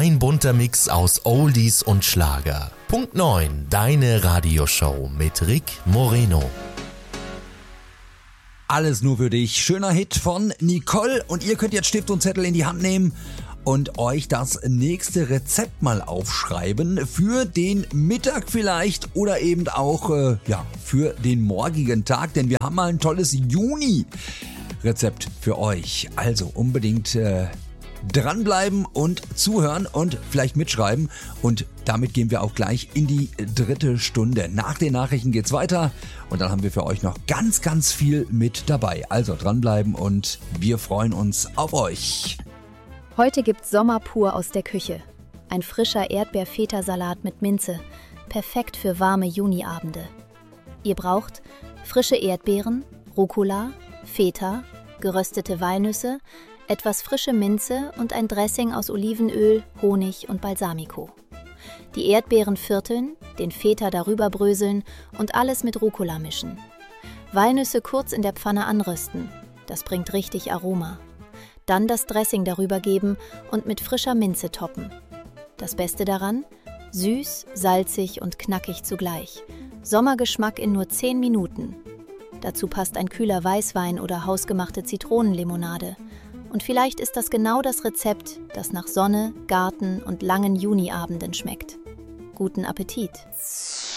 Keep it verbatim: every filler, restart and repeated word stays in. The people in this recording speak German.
Ein bunter Mix aus Oldies und Schlager. Punkt neun, deine Radioshow mit Rick Moreno. Alles nur für dich. Schöner Hit von Nicole. Und ihr könnt jetzt Stift und Zettel in die Hand nehmen und euch das nächste Rezept mal aufschreiben. Für den Mittag vielleicht oder eben auch äh, ja, für den morgigen Tag. Denn wir haben mal ein tolles Juni-Rezept für euch. Also unbedingt äh, dranbleiben und zuhören und vielleicht mitschreiben. Und damit gehen wir auch gleich in die dritte Stunde. Nach den Nachrichten geht's weiter und dann haben wir für euch noch ganz, ganz viel mit dabei. Also dranbleiben und wir freuen uns auf euch. Heute gibt's Sommer pur aus der Küche. Ein frischer Erdbeer-Feta-Salat mit Minze. Perfekt für warme Juniabende. Ihr braucht frische Erdbeeren, Rucola, Feta, geröstete Walnüsse, etwas frische Minze und ein Dressing aus Olivenöl, Honig und Balsamico. Die Erdbeeren vierteln, den Feta darüber bröseln und alles mit Rucola mischen. Walnüsse kurz in der Pfanne anrösten, das bringt richtig Aroma. Dann das Dressing darüber geben und mit frischer Minze toppen. Das Beste daran? Süß, salzig und knackig zugleich. Sommergeschmack in nur zehn Minuten. Dazu passt ein kühler Weißwein oder hausgemachte Zitronenlimonade. Und vielleicht ist das genau das Rezept, das nach Sonne, Garten und langen Juniabenden schmeckt. Guten Appetit!